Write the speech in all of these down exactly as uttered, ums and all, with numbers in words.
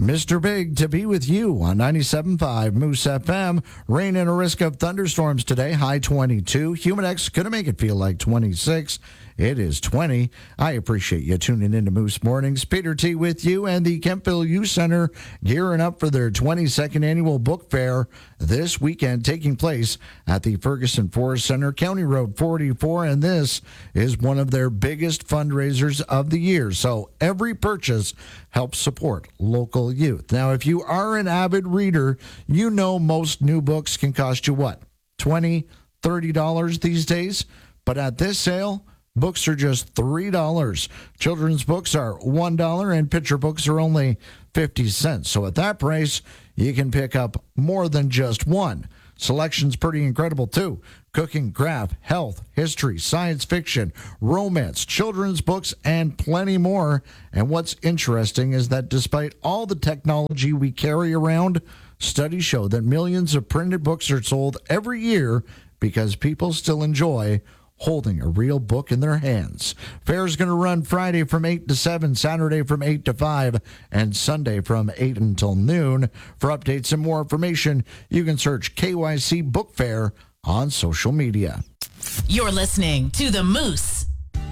Mister Big to be with you on ninety-seven point five Moose F M. Rain and a risk of thunderstorms today, high twenty-two. Humidex going to make it feel like twenty-six. It is twenty. I appreciate you tuning in to Moose Mornings. Peter T. with you, and the Kempville Youth Center gearing up for their twenty-second annual book fair this weekend, taking place at the Ferguson Forest Center, County Road forty-four, and this is one of their biggest fundraisers of the year. So every purchase helps support local youth. Now, if you are an avid reader, you know most new books can cost you what? twenty dollars, thirty dollars these days? But at this sale, books are just three dollars. Children's books are one dollar, and picture books are only fifty cents. So at that price, you can pick up more than just one. Selection's pretty incredible, too. Cooking, craft, health, history, science fiction, romance, children's books, and plenty more. And what's interesting is that despite all the technology we carry around, studies show that millions of printed books are sold every year because people still enjoy holding a real book in their hands. Fair is going to run Friday from eight to seven, Saturday from eight to five, and Sunday from eight until noon. For updates and more information, you can search K Y C Book Fair on social media. You're listening to The Moose.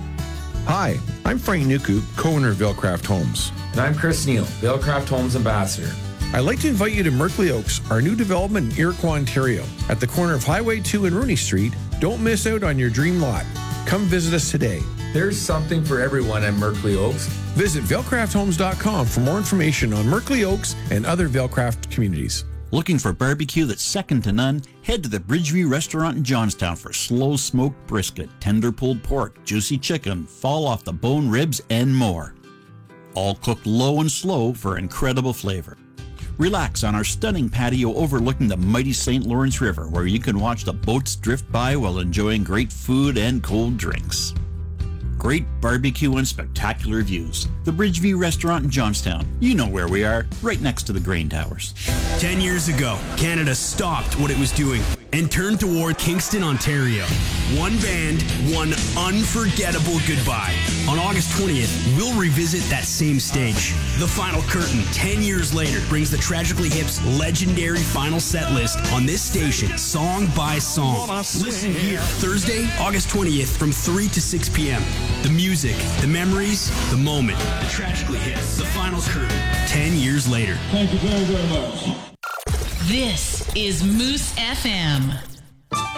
Hi, I'm Frank Nuku, co-owner of Vailcraft Homes. And I'm Chris Neal, Vailcraft Homes Ambassador. I'd like to invite you to Merkley Oaks, our new development in Iroquois, Ontario. At the corner of Highway two and Rooney Street, don't miss out on your dream lot. Come visit us today. There's something for everyone at Merkley Oaks. Visit vailcraft homes dot com for more information on Merkley Oaks and other Vailcraft communities. Looking for barbecue that's second to none? Head to the Bridgeview Restaurant in Johnstown for slow-smoked brisket, tender pulled pork, juicy chicken, fall-off-the-bone ribs, and more. All cooked low and slow for incredible flavor. Relax on our stunning patio overlooking the mighty Saint Lawrence River, where you can watch the boats drift by while enjoying great food and cold drinks. Great barbecue and spectacular views. The Bridgeview Restaurant in Johnstown. You know where we are, right next to the grain towers. Ten years ago, Canada stopped what it was doing and turned toward Kingston, Ontario. One band, one unforgettable goodbye. On August twentieth, we'll revisit that same stage. The Final Curtain, ten years later, brings the Tragically Hip's legendary final set list on this station, song by song. Listen here, Thursday, August twentieth, from three to six p.m. The music, the memories, the moment. The Tragically Hip, the Final Curtain, ten years later. Thank you very, very much. This is Moose F M.